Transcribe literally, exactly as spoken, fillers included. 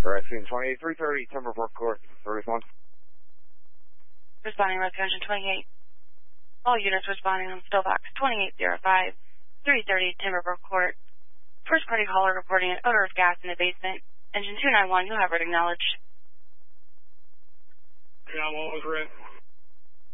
Correction, twenty-eight three thirty, Timberport Court, thirty-one. Responding Residential twenty-eight. All units responding on Stillbox twenty-eight oh five, three thirty, Timberport Court. First party caller reporting an odor of gas in the basement. Engine two nine one, you have it acknowledged. two nine one was red.